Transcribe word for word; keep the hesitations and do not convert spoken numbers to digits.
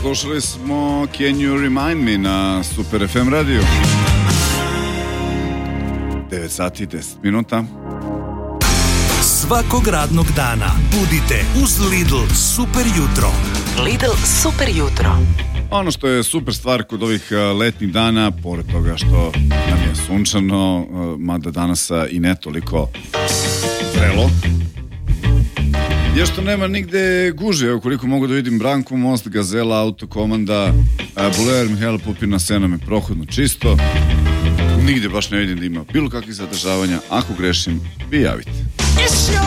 slušali smo Can You Remind Me na Super ef em radiju. devet sati i deset minuta. Svakog radnog dana budite uz Lidl Super jutro. Lidl Super jutro. Ono što je super stvar kod ovih letnjih dana, pored toga što nam je sunčano, mada danas i ne toliko vrelo, je što nema nigde guže. Evo, koliko mogu da vidim, Branko most, Gazela, Autokomanda, Bulevar Mihajla Pupina, sve nam je prohodno čisto. Nigde baš ne vidim da ima bilo kakvih zadržavanja. Ako grešim, vi javite.